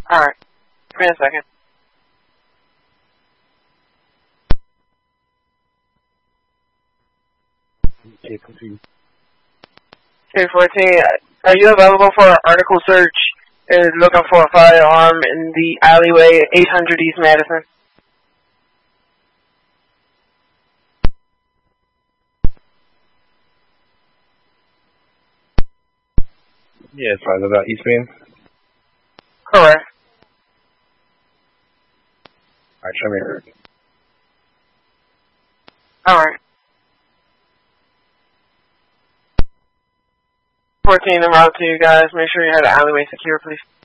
Alright. Give me a second. Okay, continue. K14, are you available for an article search? Is looking for a firearm in the alleyway 800 East Madison. Yeah, it's fine. About East Bend? Correct. Alright, show me her. Alright. 14 en route to you guys. Make sure you have the alleyway secure, please.